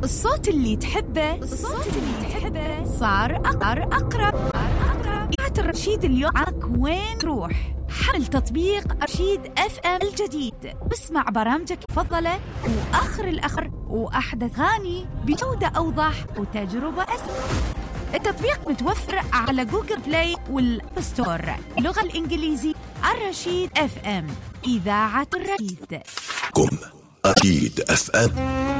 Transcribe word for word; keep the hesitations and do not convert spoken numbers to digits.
الصوت اللي تحبه الصوت اللي تحبه صار أقر أقرب إذاعة الرشيد اليوم معك وين تروح. حمل تطبيق رشيد اف ام الجديد واسمع برامجك المفضلة وآخر الأخر وأحدث أغاني بجودة أوضح وتجربة أسهل. التطبيق متوفر على جوجل بلاي والأب ستور. اللغة الإنجليزية الرشيد اف ام، إذاعة الرشيد. كم رشيد اف ام.